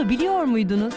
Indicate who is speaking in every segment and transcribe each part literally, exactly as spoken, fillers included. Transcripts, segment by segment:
Speaker 1: Bunu biliyor muydunuz?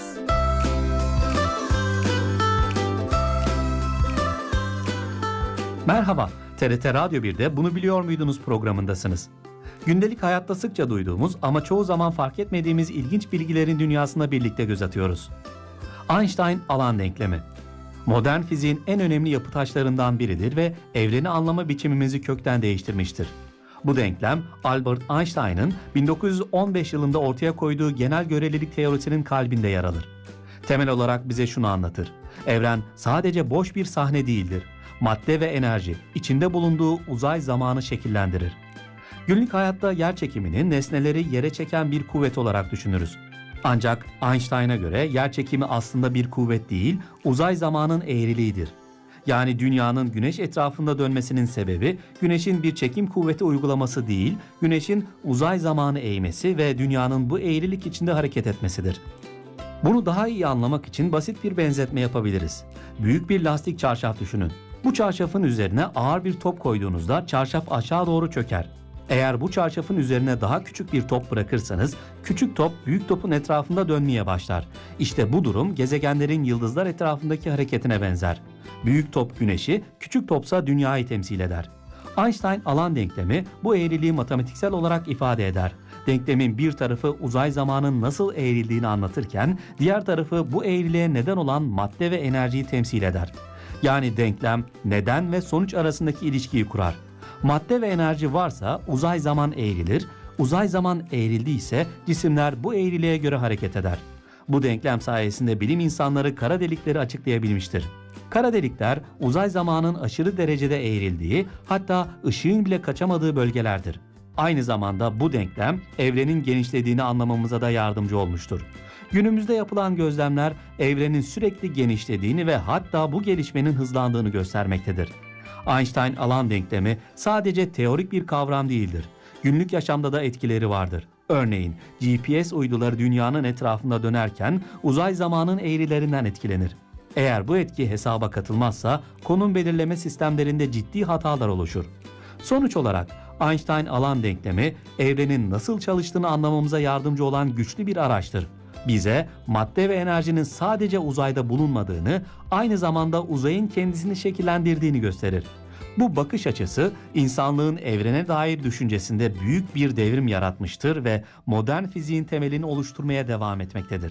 Speaker 2: Merhaba, T R T Radyo bir'de Bunu Biliyor Muydunuz programındasınız. Gündelik hayatta sıkça duyduğumuz ama çoğu zaman fark etmediğimiz ilginç bilgilerin dünyasına birlikte göz atıyoruz. Einstein alan denklemi. Modern fiziğin en önemli yapı taşlarından biridir ve evreni anlama biçimimizi kökten değiştirmiştir. Bu denklem, Albert Einstein'ın bin dokuz yüz on beş yılında ortaya koyduğu genel görelilik teorisinin kalbinde yer alır. Temel olarak bize şunu anlatır: evren sadece boş bir sahne değildir. Madde ve enerji, içinde bulunduğu uzay zamanı şekillendirir. Günlük hayatta yerçekimini nesneleri yere çeken bir kuvvet olarak düşünürüz. Ancak Einstein'a göre yerçekimi aslında bir kuvvet değil, uzay zamanın eğriliğidir. Yani dünyanın güneş etrafında dönmesinin sebebi güneşin bir çekim kuvveti uygulaması değil, güneşin uzay zamanı eğmesi ve dünyanın bu eğrilik içinde hareket etmesidir. Bunu daha iyi anlamak için basit bir benzetme yapabiliriz. Büyük bir lastik çarşaf düşünün. Bu çarşafın üzerine ağır bir top koyduğunuzda çarşaf aşağı doğru çöker. Eğer bu çarşafın üzerine daha küçük bir top bırakırsanız, küçük top büyük topun etrafında dönmeye başlar. İşte bu durum gezegenlerin yıldızlar etrafındaki hareketine benzer. Büyük top güneşi, küçük topsa dünyayı temsil eder. Einstein alan denklemi bu eğriliği matematiksel olarak ifade eder. Denklemin bir tarafı uzay zamanın nasıl eğrildiğini anlatırken, diğer tarafı bu eğriliğe neden olan madde ve enerjiyi temsil eder. Yani denklem neden ve sonuç arasındaki ilişkiyi kurar. Madde ve enerji varsa uzay zaman eğrilir, uzay zaman eğrildiyse cisimler bu eğriliğe göre hareket eder. Bu denklem sayesinde bilim insanları kara delikleri açıklayabilmiştir. Kara delikler uzay zamanın aşırı derecede eğrildiği, hatta ışığın bile kaçamadığı bölgelerdir. Aynı zamanda bu denklem evrenin genişlediğini anlamamıza da yardımcı olmuştur. Günümüzde yapılan gözlemler evrenin sürekli genişlediğini ve hatta bu gelişmenin hızlandığını göstermektedir. Einstein alan denklemi sadece teorik bir kavram değildir. Günlük yaşamda da etkileri vardır. Örneğin G P S uyduları dünyanın etrafında dönerken uzay zamanın eğrilerinden etkilenir. Eğer bu etki hesaba katılmazsa konum belirleme sistemlerinde ciddi hatalar oluşur. Sonuç olarak Einstein alan denklemi evrenin nasıl çalıştığını anlamamıza yardımcı olan güçlü bir araçtır. Bize madde ve enerjinin sadece uzayda bulunmadığını, aynı zamanda uzayın kendisini şekillendirdiğini gösterir. Bu bakış açısı insanlığın evrene dair düşüncesinde büyük bir devrim yaratmıştır ve modern fiziğin temelini oluşturmaya devam etmektedir.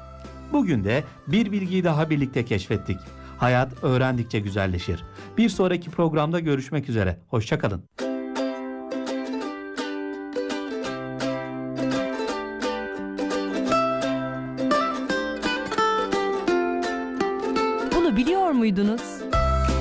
Speaker 2: Bugün de bir bilgiyi daha birlikte keşfettik. Hayat öğrendikçe güzelleşir. Bir sonraki programda görüşmek üzere. Hoşça kalın.
Speaker 1: Bunu biliyor muydunuz?